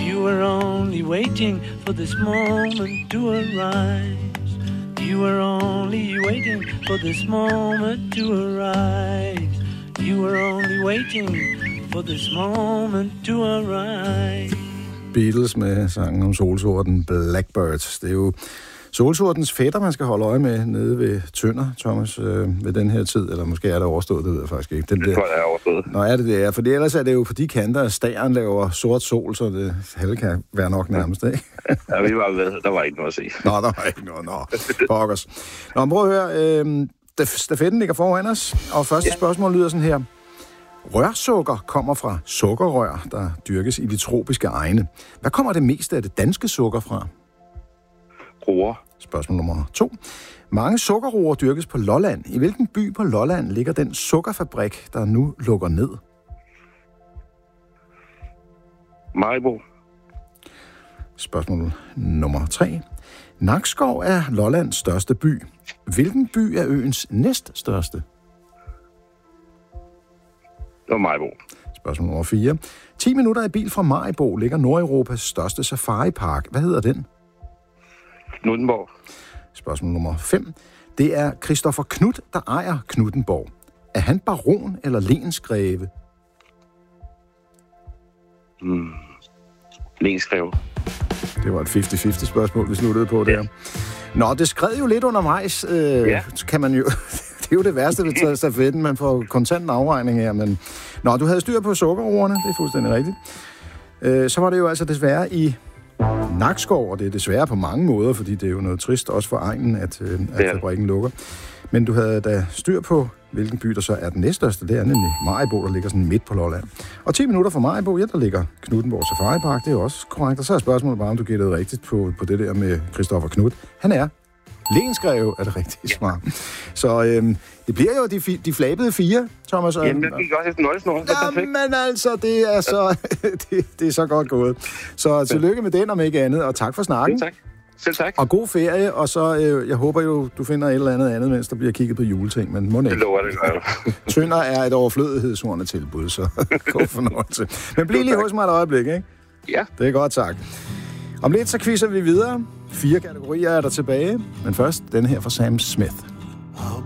You were only waiting for this moment to arise. You were only waiting for this moment to arise. You were only waiting for this moment to arise. Beatles med sangen om solsorten Blackbirds. Det er jo solsortens fætter, man skal holde øje med nede ved Tønder, Thomas, ved den her tid. Eller måske er det overstået, det ved jeg faktisk ikke. Det tror jeg er overstået. Nå, er det er, for ellers er det jo på de kanter, at stæren laver sort sol, så det halve kan være nok nærmest, ikke? Ja, vi var ved. Der var ikke noget at se. Nå, der var ikke noget. Nå, pokkers. Nå, prøv at høre. Stafetten ligger foran os, og første spørgsmål lyder sådan her. Rørsukker kommer fra sukkerrør, der dyrkes i de tropiske egne. Hvad kommer det meste af det danske sukker fra? Roer. Spørgsmål nummer 2. Mange sukkerroer dyrkes på Lolland. I hvilken by på Lolland ligger den sukkerfabrik, der nu lukker ned? Maribo. Spørgsmål nummer 3. Nakskov er Lollands største by. Hvilken by er øens næststørste? Det var Maribo. Spørgsmål nummer 4. 10 minutter i bil fra Maribo ligger Nordeuropas største safaripark. Hvad hedder den? Knuthenborg. Spørgsmål nummer 5. Det er Christoffer Knudt, der ejer Knuthenborg. Er han baron eller lensgreve? Lensgreve. Det var et 50-50 spørgsmål, vi sluttede på der. Nå, det skred jo lidt undervejs, kan man jo... Det er jo det værste ved stafetten, man får kontant afregning her, men... Nå, du havde styr på sukkerroerne, det er fuldstændig rigtigt. Så var det jo altså desværre i Nakskov, og det er desværre på mange måder, fordi det er jo noget trist, også for egnen, at fabrikken lukker. Men du havde da styr på, hvilken by der så er den næststørste. Det er nemlig Maribo, der ligger sådan midt på Lolland. Og 10 minutter fra Maribo, der ligger Knuthenborg Safaripark, det er også korrekt. Og så er spørgsmålet bare, om du gættede rigtigt på det der med Christoffer Knudt. Han er lensgreve, er det rigtigt smart. Så det bliver jo de flabede 4, Thomas. Jamen, jeg gik også efter nøglesnor. Men altså, det er så, det er så godt gået. Så tillykke med den, om ikke andet, og tak for snakken. Tak. Selv tak. Og god ferie, og så jeg håber jo, du finder et eller andet, mens der bliver kigget på juleting, men må ikke. Det lover det. Tønder er et overflødighedshorende tilbud, så god fornøjelse. Men bliv lige hos mig et øjeblik, ikke? Ja. Det er godt, tak. Om lidt så quizzer vi videre. 4 kategorier er der tilbage, men først den her fra Sam Smith.